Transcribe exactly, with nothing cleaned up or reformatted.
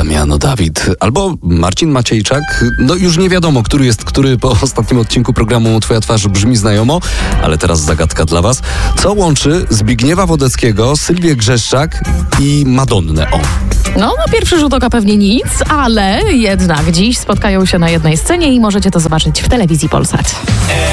Damiano Dawid albo Marcin Maciejczak. No już nie wiadomo, który jest który po ostatnim odcinku programu Twoja twarz brzmi znajomo, ale teraz zagadka dla was. Co łączy Zbigniewa Wodeckiego, Sylwię Grzeszczak i Madonnę? O. No, na pierwszy rzut oka pewnie nic, ale jednak dziś spotkają się na jednej scenie i możecie to zobaczyć w telewizji Polsat.